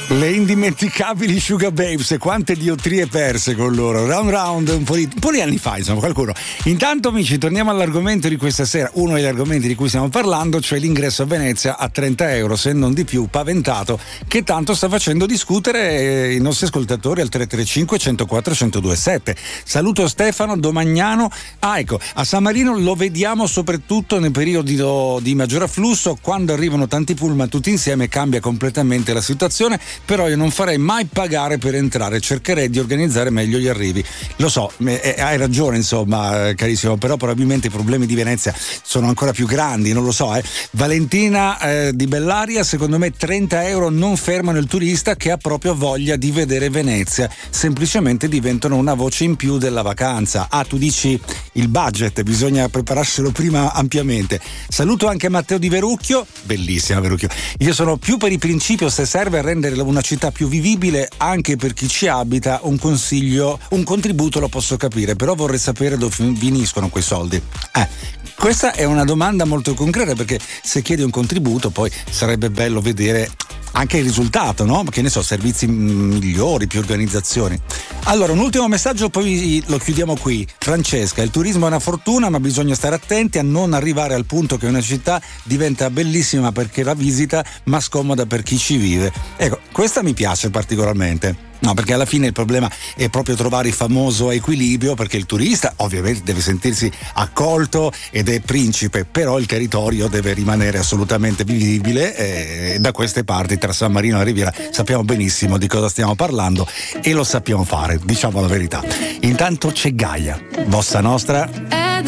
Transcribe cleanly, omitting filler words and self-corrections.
Le indimenticabili Sugar Babes, quante diottrie perse con loro. Round Round, un po' di anni fa, insomma, qualcuno. Intanto, amici, torniamo all'argomento di questa sera, uno degli argomenti di cui stiamo parlando, cioè l'ingresso a Venezia a 30 euro, se non di più, paventato, che tanto sta facendo discutere i nostri ascoltatori al 335 104 1027. Saluto Stefano Domagnano. Ecco, a San Marino lo vediamo soprattutto nel periodo di maggior afflusso, quando arrivano tanti pullman tutti insieme cambia completamente la situazione. Però io non farei mai pagare per entrare, cercherei di organizzare meglio gli arrivi. Lo so, hai ragione, insomma, carissimo, però probabilmente i problemi di Venezia sono ancora più grandi, non lo so. Valentina di Bellaria, secondo me 30 euro non fermano il turista che ha proprio voglia di vedere Venezia, semplicemente diventano una voce in più della vacanza. Tu dici il budget, bisogna prepararselo prima ampiamente. Saluto anche Matteo di Verucchio, bellissima Verucchio. Io sono più per il principio, se serve a rendere una città più vivibile anche per chi ci abita, un contributo lo posso capire, però vorrei sapere dove finiscono quei soldi. Questa è una domanda molto concreta, perché se chiedi un contributo poi sarebbe bello vedere anche il risultato, no? Che ne so, servizi migliori, più organizzazioni. Allora, un ultimo messaggio, poi lo chiudiamo qui. Francesca, il turismo è una fortuna, ma bisogna stare attenti a non arrivare al punto che una città diventa bellissima perché la visita, ma scomoda per chi ci vive. Ecco, questa mi piace particolarmente. No, perché alla fine il problema è proprio trovare il famoso equilibrio, perché il turista ovviamente deve sentirsi accolto ed è principe, però il territorio deve rimanere assolutamente vivibile, e da queste parti, tra San Marino e la Riviera, sappiamo benissimo di cosa stiamo parlando e lo sappiamo fare, diciamo la verità. Intanto c'è Gaia, Bossa Nostra. Ed